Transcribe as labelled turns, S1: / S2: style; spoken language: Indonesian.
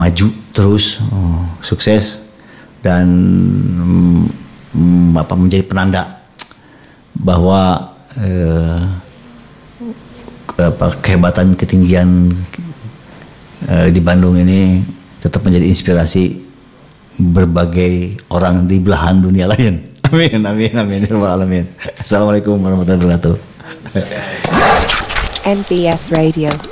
S1: maju terus, sukses dan menjadi penanda bahwa kehebatan ketinggian di Bandung ini tetap menjadi inspirasi berbagai orang di belahan dunia lain. Amin, amin, amin, alamin. Assalamualaikum warahmatullahi wabarakatuh.
S2: NBS Radio.